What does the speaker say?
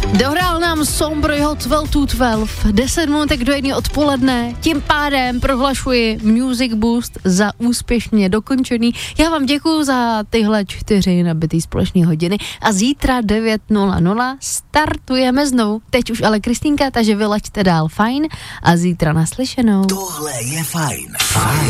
Dohrál nám Sombro jeho 12 to 12, 10 minutek do 1 odpoledne, tím pádem prohlašuji Music Boost za úspěšně dokončený. Já vám děkuju za tyhle 4 nabitý společné hodiny a zítra 9:00 startujeme znovu. Teď už ale Kristýnka, takže vylaďte dál, fajn, a zítra naslyšenou. Tohle je fajn. Fajn.